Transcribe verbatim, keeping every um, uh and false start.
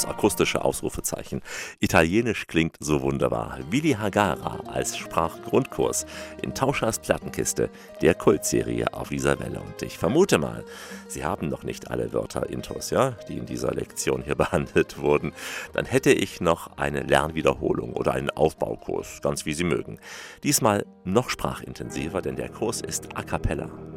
plus akustische Ausrufezeichen. Italienisch klingt so wunderbar. Willi Hagara als Sprachgrundkurs in Tauschers Plattenkiste, der Kultserie auf dieser Welle. Und ich vermute mal, Sie haben noch nicht alle Wörter intus, ja, die in dieser Lektion hier behandelt wurden. Dann hätte ich noch eine Lernwiederholung oder einen Aufbaukurs, ganz wie Sie mögen. Diesmal noch sprachintensiver, denn der Kurs ist a cappella.